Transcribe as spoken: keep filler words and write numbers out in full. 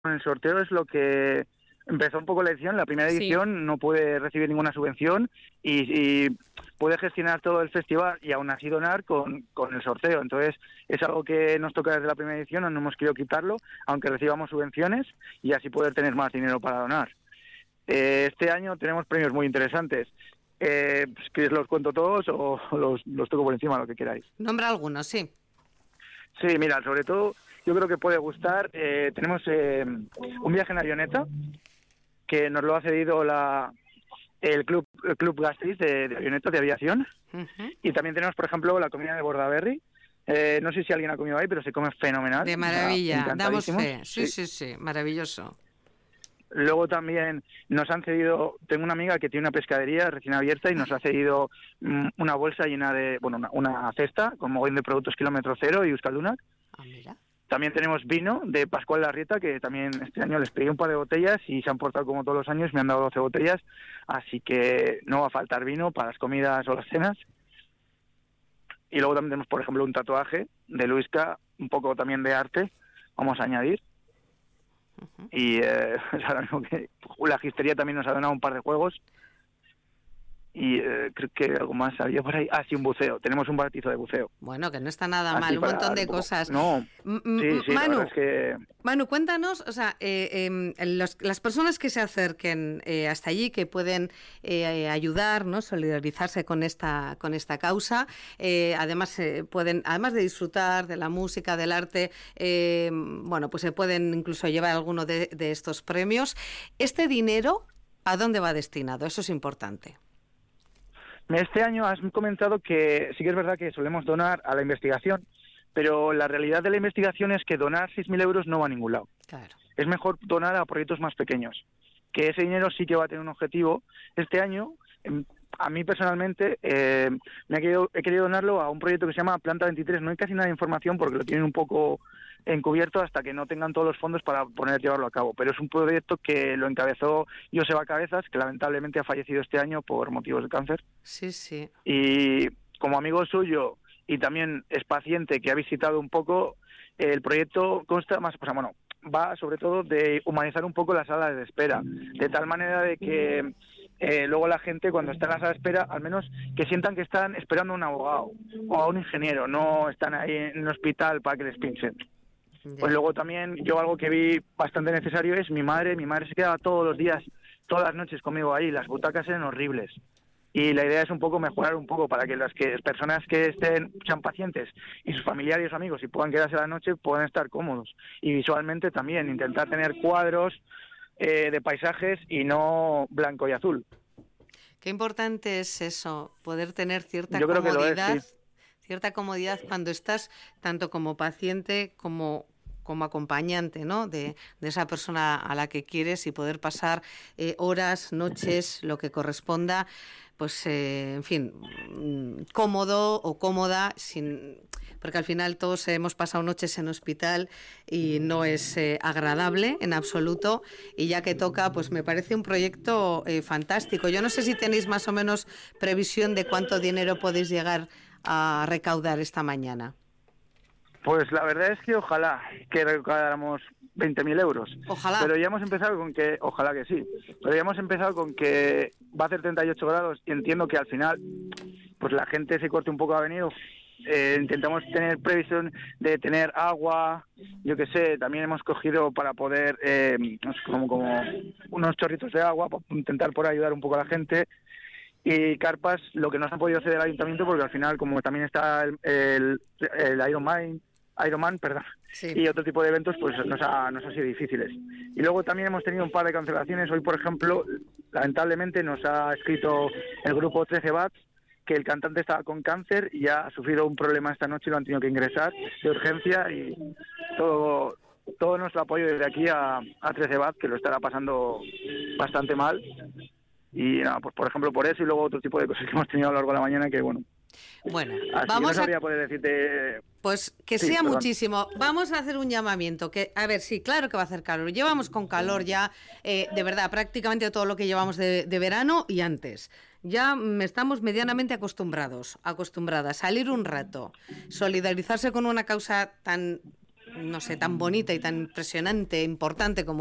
el sorteo es lo que empezó un poco la edición. La primera edición sí. no puede recibir ninguna subvención y, y puede gestionar todo el festival y aún así donar con, con el sorteo. Entonces es algo que nos toca desde la primera edición, no hemos querido quitarlo, aunque recibamos subvenciones y así poder tener más dinero para donar. Eh, este año tenemos premios muy interesantes. Eh, pues, ¿queréis los cuento todos o los, los toco por encima, lo que queráis? Nombra algunos, sí. Sí, mira, sobre todo yo creo que puede gustar. Eh, tenemos eh, un viaje en avioneta que nos lo ha cedido la, el club el club Gasteiz de, de avionetas de aviación. Uh-huh. Y también tenemos, por ejemplo, la comida de Bordaberry. Eh, no sé si alguien ha comido ahí, pero se come fenomenal. De maravilla, o sea, damos fe. Sí, sí, sí, sí, maravilloso. Luego también nos han cedido, tengo una amiga que tiene una pescadería recién abierta y nos ha cedido mm, una bolsa llena de, bueno, una, una cesta con mogollón de productos kilómetro cero y Euskaldunak. Ah, mira. También tenemos vino de Pascual Larrieta, que también este año les pedí un par de botellas y se han portado como todos los años, me han dado doce botellas, así que no va a faltar vino para las comidas o las cenas. Y luego también tenemos, por ejemplo, un tatuaje de Luisca, un poco también de arte, vamos a añadir. Uh-huh. Y eh, ahora mismo que la gistería también nos ha donado un par de juegos. Y eh, creo que algo más había por ahí. Ah, sí, un buceo. Tenemos un batizo de buceo. Bueno, que no está nada mal, un montón de cosas. No, sí, sí, Manu, es que... Manu, cuéntanos, o sea, eh, eh, los, las personas que se acerquen eh, hasta allí, que pueden eh, ayudar, ¿no? Solidarizarse con esta con esta causa, eh, además eh, pueden, además de disfrutar de la música, del arte, eh, bueno, pues se pueden incluso llevar alguno de, de estos premios. Este dinero, ¿a dónde va destinado? Eso es importante. Este año has comentado que sí que es verdad que solemos donar a la investigación, pero la realidad de la investigación es que donar seis mil euros no va a ningún lado. Claro. Es mejor donar a proyectos más pequeños, que ese dinero sí que va a tener un objetivo. Este año, a mí personalmente, eh, me he querido, he querido donarlo a un proyecto que se llama Planta veintitrés. No hay casi nada de información porque lo tienen un poco encubierto hasta que no tengan todos los fondos para poder llevarlo a cabo. Pero es un proyecto que lo encabezó Joseba Cabezas, que lamentablemente ha fallecido este año por motivos de cáncer. Sí, sí. Y como amigo suyo y también es paciente que ha visitado un poco, el proyecto consta más, o sea, bueno, va sobre todo de humanizar un poco las salas de espera, de tal manera de que eh, luego la gente cuando está en la sala de espera, al menos que sientan que están esperando a un abogado o a un ingeniero, no están ahí en un hospital para que les pinchen. Pues luego también yo algo que vi bastante necesario es mi madre, mi madre se quedaba todos los días, todas las noches conmigo ahí, las butacas eran horribles. Y la idea es un poco mejorar un poco para que las que personas que estén sean pacientes y sus familiares o amigos y puedan quedarse a la noche puedan estar cómodos. Y visualmente también intentar tener cuadros eh, de paisajes y no blanco y azul. Qué importante es eso, poder tener cierta Yo creo comodidad, que lo es, sí. cierta comodidad cuando estás tanto como paciente como como acompañante, ¿no? de, de esa persona a la que quieres y poder pasar eh, horas, noches, lo que corresponda, pues, eh, en fin, cómodo o cómoda, sin, porque al final todos hemos pasado noches en hospital y no es eh, agradable en absoluto, y ya que toca, pues me parece un proyecto eh, fantástico. Yo no sé si tenéis más o menos previsión de cuánto dinero podéis llegar a recaudar esta mañana. Pues la verdad es que ojalá que recaudáramos veinte mil euros. Ojalá. Pero ya hemos empezado con que, ojalá que sí, pero ya hemos empezado con que va a hacer treinta y ocho grados y entiendo que al final pues la gente se corte un poco a venir. Eh, intentamos tener previsión de tener agua, yo qué sé, también hemos cogido para poder, eh, como, como unos chorritos de agua, para intentar por ayudar un poco a la gente. Y carpas, lo que no se ha podido hacer el ayuntamiento, porque al final, como también está el, el, el Ironman, Ironman, perdón, sí. Y otro tipo de eventos, pues nos ha, nos ha sido difíciles. Y luego también hemos tenido un par de cancelaciones. Hoy, por ejemplo, lamentablemente nos ha escrito el grupo trece watts que el cantante estaba con cáncer y ya ha sufrido un problema esta noche y lo han tenido que ingresar de urgencia, y todo todo nuestro apoyo desde aquí a, a trece watts, que lo estará pasando bastante mal. Y nada, pues por ejemplo por eso y luego otro tipo de cosas que hemos tenido a lo largo de la mañana que bueno. Bueno, así vamos no sabría a... poder decirte... Pues que sí, sea perdón. muchísimo. Vamos a hacer un llamamiento. Que, a ver, sí, claro que va a hacer calor. Llevamos con calor ya, eh, de verdad, prácticamente todo lo que llevamos de, de verano y antes. Ya estamos medianamente acostumbrados, acostumbradas. Salir un rato, solidarizarse con una causa tan no sé, tan bonita y tan impresionante, importante como